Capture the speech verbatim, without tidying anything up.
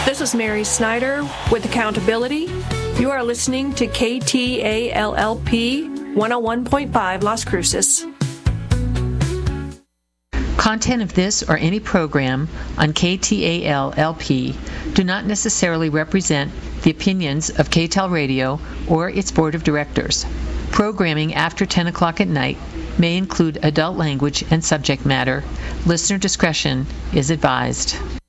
This is Mary Snyder with Accountability. You are listening to K T A L L P one oh one point five Las Cruces. Content of this or any program on K T A L L P do not necessarily represent the opinions of K T A L Radio or its board of directors. Programming after ten o'clock at night may include adult language and subject matter. Listener discretion is advised.